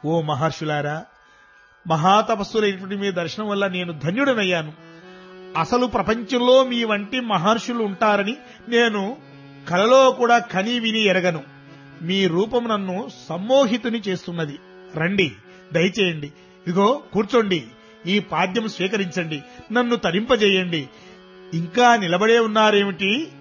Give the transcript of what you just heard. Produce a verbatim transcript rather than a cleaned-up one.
ఓ మహర్షులారా, మహాతపస్సులైనటువంటి మీ దర్శనం వల్ల నేను ధన్యుడనయ్యాను. అసలు ప్రపంచంలో మీ వంటి మహర్షులు ఉంటారని నేను కలలో కూడా కని విని ఎరగను. మీ రూపం నన్ను సమ్మోహితుని చేస్తున్నది. రండి, దయచేయండి, ఇదిగో కూర్చోండి, ఈ పాద్యం స్వీకరించండి, నన్ను తరింపజేయండి. ఇంకా నిలబడే ఉన్నారేమిటి?